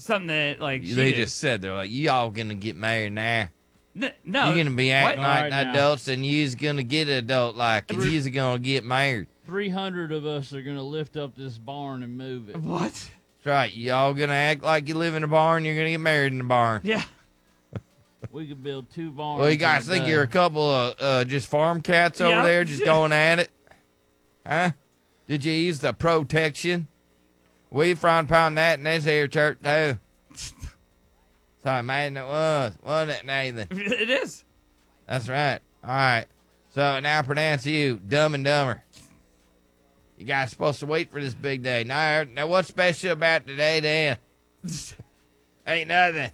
something that like she They did. just said they're like, y'all gonna get married now. No, You're gonna be acting what? like All right, now. adults, and you's gonna get adult like, and you's gonna get married. 300 of us are going to lift up this barn and move it. What? That's right. Y'all gonna act like you live in a barn. You're gonna get married in a barn. Yeah. We could build 2 barns. Well, you guys in a think day. you're a couple of just farm cats over Yep. there just going at it? Huh? Did you use the protection? We frown upon that in this here church, too. Sorry, man, it was. Wasn't it, Nathan? It is. That's right. All right. So now pronounce you Dumb and Dumber. You guys supposed to wait for this big day. Now what's special about today, then? Ain't nothing.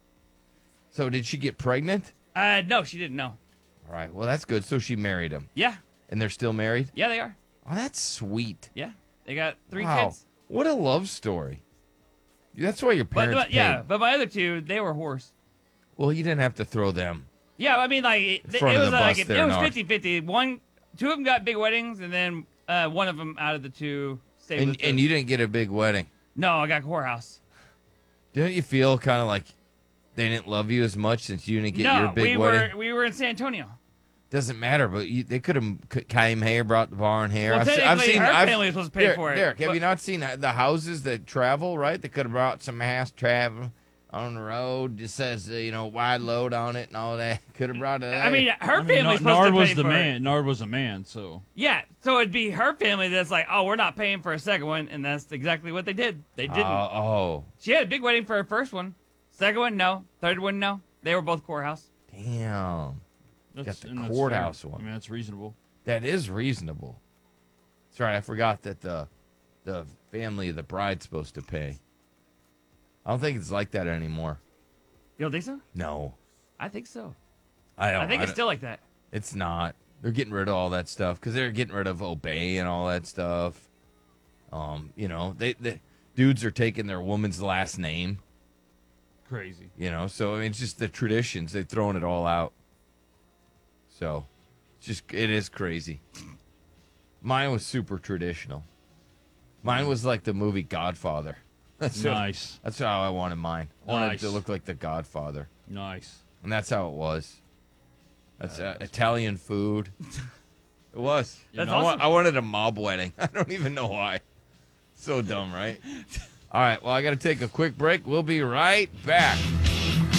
So did she get pregnant? No, she didn't know. All right. Well, that's good. So she married him. Yeah. And they're still married? Yeah, they are. Oh, that's sweet. Yeah. They got 3 Wow. kids. What a love story. That's why your parents But yeah, paid. but my other 2, they were horse. Well, you didn't have to throw them. Yeah, I mean, like, it front of was the like, bus it there, was Narc. 50-50. 2 of them got big weddings, and then one of them out of the 2 stayed with And you didn't get a big wedding. No, I got whorehouse. Didn't you feel kind of like they didn't love you as much since you didn't get your big wedding? we were in San Antonio. Doesn't matter, but they could have came here, brought the barn here. Well, technically, her family was supposed to pay for it. Derek, have but- you not seen the houses that travel, right? They could have brought some house travel on the road. Just says, wide load on it and all that. Could have brought it. I mean, her family's supposed Nard to was pay the for it. man. Nard was a man, so. Yeah, so it'd be her family that's like, oh, we're not paying for a second one, and that's exactly what they did. They didn't. Oh, She had a big wedding for her first one. Second one, no. Third one, no. They were both courthouse. damn. That's, the and that's courthouse fair. one. I mean, that's reasonable. That is reasonable. That's right. I forgot that the family of the bride's supposed to pay. I don't think it's like that anymore. You don't think so? No, I think so. I don't. I think it's still like that. It's not. They're getting rid of all that stuff because they're getting rid of obey and all that stuff. They dudes are taking their woman's last name. Crazy. So I mean, it's just the traditions. They're throwing it all out. So, it is crazy. Mine was super traditional. Mine was like the movie Godfather. That's Nice. That's how I wanted mine. I wanted it Nice. to look like the Godfather, Nice. and that's how it was. That's Italian food. It was. That's awesome. I wanted a mob wedding. I don't even know why. So dumb, right? All right. Well, I got to take a quick break. We'll be right back.